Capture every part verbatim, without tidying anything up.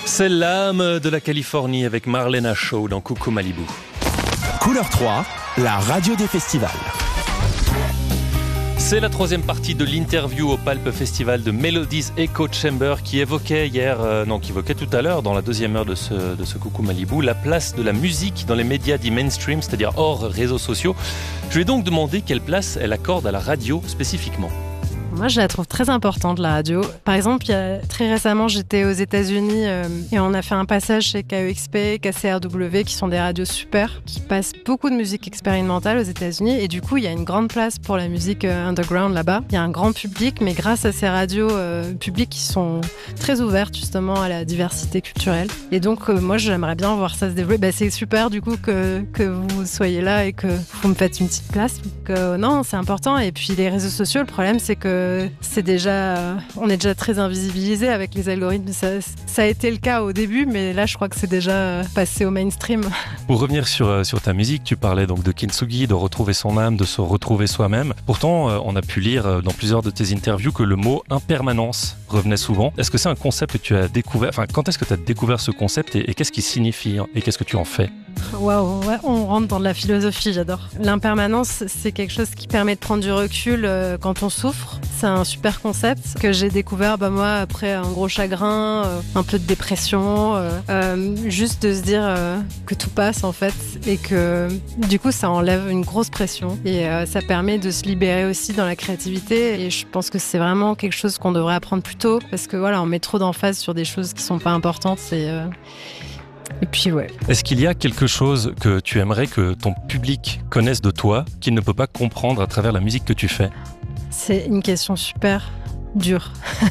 C'est l'âme de la Californie avec Marlena Shaw dans Coucou Malibu. Couleur trois, la radio des festivals. C'est la troisième partie de l'interview au Pulp Festival de Melodies Echo Chamber qui évoquait hier, euh, non, qui évoquait tout à l'heure dans la deuxième heure de ce, de ce Coucou Malibu, la place de la musique dans les médias dits mainstream, c'est-à-dire hors réseaux sociaux. Je lui ai donc demandé quelle place elle accorde à la radio spécifiquement. Moi, je la trouve très importante, la radio. Par exemple, il y a, très récemment, j'étais aux États-Unis euh, et on a fait un passage chez K E X P, K C R W, qui sont des radios super, qui passent beaucoup de musique expérimentale aux États-Unis. Et du coup, il y a une grande place pour la musique euh, underground là-bas. Il y a un grand public, mais grâce à ces radios euh, publiques qui sont très ouvertes justement à la diversité culturelle. Et donc, euh, moi, j'aimerais bien voir ça se développer. Bah, c'est super du coup que, que vous soyez là et que vous me faites une petite place. Donc, euh, non, c'est important. Et puis, les réseaux sociaux, le problème, c'est que c'est déjà, on est déjà très invisibilisé avec les algorithmes. Ça, ça a été le cas au début, mais là, je crois que c'est déjà passé au mainstream. Pour revenir sur, sur ta musique, tu parlais donc de Kintsugi, de retrouver son âme, de se retrouver soi-même. Pourtant, on a pu lire dans plusieurs de tes interviews que le mot impermanence revenait souvent. Est-ce que c'est un concept que tu as découvert? Enfin, quand est-ce que tu as découvert ce concept et, et qu'est-ce qu'il signifie et qu'est-ce que tu en fais? Waouh, ouais, on rentre dans de la philosophie, j'adore. L'impermanence, c'est quelque chose qui permet de prendre du recul euh, quand on souffre. C'est un super concept que j'ai découvert, bah, moi, après un gros chagrin, euh, un peu de dépression, euh, euh, juste de se dire euh, que tout passe en fait et que du coup, ça enlève une grosse pression et euh, ça permet de se libérer aussi dans la créativité. Et je pense que c'est vraiment quelque chose qu'on devrait apprendre plus tôt parce que voilà, on met trop d'emphase sur des choses qui sont pas importantes. Et, euh, Et puis ouais. Est-ce qu'il y a quelque chose que tu aimerais que ton public connaisse de toi qu'il ne peut pas comprendre à travers la musique que tu fais? C'est une question super dure.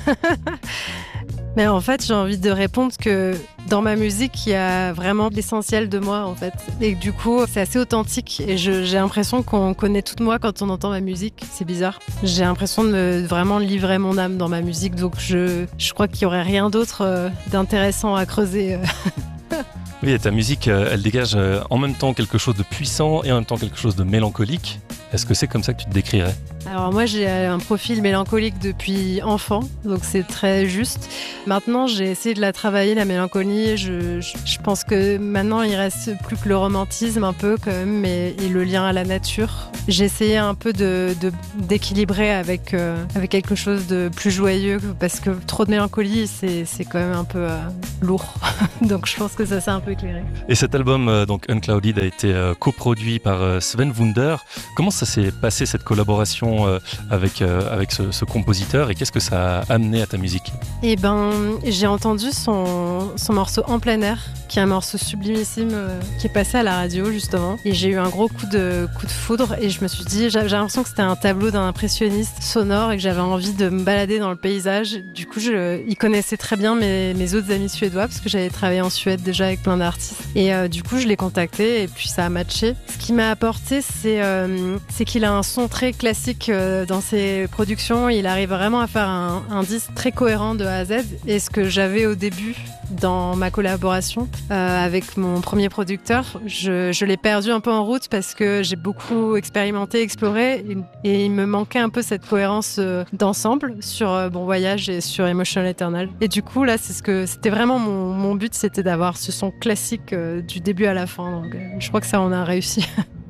Mais en fait, j'ai envie de répondre que dans ma musique, il y a vraiment l'essentiel de moi en fait. Et du coup, c'est assez authentique et je, j'ai l'impression qu'on connaît toute moi quand on entend ma musique. C'est bizarre. J'ai l'impression de me, vraiment livrer mon âme dans ma musique. Donc je, je crois qu'il n'y aurait rien d'autre euh, d'intéressant à creuser. Oui, et ta musique, elle dégage en même temps quelque chose de puissant et en même temps quelque chose de mélancolique. Est-ce que c'est comme ça que tu te décrirais? Alors moi, j'ai un profil mélancolique depuis enfant, donc c'est très juste. Maintenant, j'ai essayé de la travailler, la mélancolie. Je, je, je pense que maintenant, il reste plus que le romantisme un peu quand même, mais, et le lien à la nature. J'ai essayé un peu de, de, d'équilibrer avec, euh, avec quelque chose de plus joyeux, parce que trop de mélancolie, c'est, c'est quand même un peu euh, lourd. Donc je pense que ça s'est un peu éclairé. Et cet album, euh, donc Unclouded, a été euh, coproduit par euh, Sven Wunder. Comment ça s'est passé cette collaboration euh, avec, euh, avec ce, ce compositeur et qu'est-ce que ça a amené à ta musique? Eh ben, j'ai entendu son, son morceau En plein air, qui est un morceau sublimissime euh, qui est passé à la radio justement. Et j'ai eu un gros coup de, coup de foudre et je me suis dit, j'ai, j'ai l'impression que c'était un tableau d'un impressionniste sonore et que j'avais envie de me balader dans le paysage. Du coup, je, il connaissait très bien mes, mes autres amis suédois parce que j'avais travaillé en Suède déjà avec plein d'artistes. Et euh, du coup, je l'ai contacté et puis ça a matché. Ce qui m'a apporté, c'est, euh, c'est qu'il a un son très classique euh, dans ses productions. Il arrive vraiment à faire un, un disque très cohérent de A à Z. Et ce que j'avais au début dans ma collaboration euh, avec mon premier producteur, je, je l'ai perdu un peu en route parce que j'ai beaucoup expérimenté, exploré et, et il me manquait un peu cette cohérence euh, d'ensemble sur euh, Bon Voyage et sur Emotional Eternal. Et du coup, là, c'est ce que c'était vraiment mon, mon but, c'était d'avoir ce son classique euh, du début à la fin. Donc, euh, je crois que ça, on a réussi.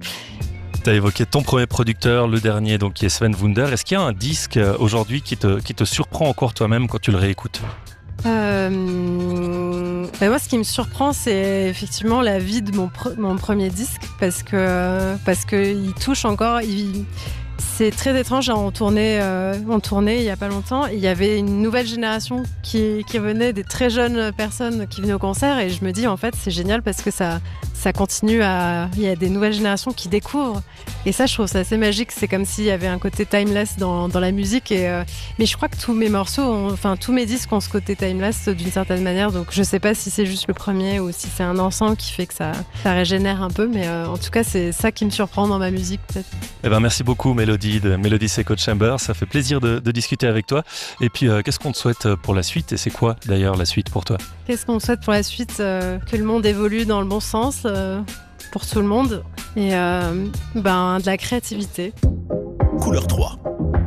Tu as évoqué ton premier producteur, le dernier, donc qui est Sven Wunder. Est-ce qu'il y a un disque euh, aujourd'hui qui te, qui te surprend encore toi-même quand tu le réécoutes? Euh, bah moi, ce qui me surprend, c'est effectivement la vie de mon, pre- mon premier disque parce que parce que il touche encore. Il, c'est très étrange. On tournait, euh, on tournait il y a pas longtemps. Il y avait une nouvelle génération qui qui venait, des très jeunes personnes qui venaient au concert, et je me dis en fait c'est génial parce que ça ça continue à. Il y a des nouvelles générations qui découvrent. Et ça, je trouve ça assez magique. C'est comme s'il y avait un côté timeless dans, dans la musique. Et, euh, mais je crois que tous mes morceaux, ont, enfin tous mes disques ont ce côté timeless d'une certaine manière. Donc je sais pas si c'est juste le premier ou si c'est un ensemble qui fait que ça, ça régénère un peu. Mais euh, en tout cas, c'est ça qui me surprend dans ma musique peut-être. Eh ben, merci beaucoup Mélodie de Melodies Echo Chamber. Ça fait plaisir de, de discuter avec toi. Et puis, euh, qu'est-ce qu'on te souhaite pour la suite? Et c'est quoi d'ailleurs la suite pour toi? Qu'est-ce qu'on souhaite pour la suite? euh, Que le monde évolue dans le bon sens. Euh... pour tout le monde et euh, ben, de la créativité. Couleur trois.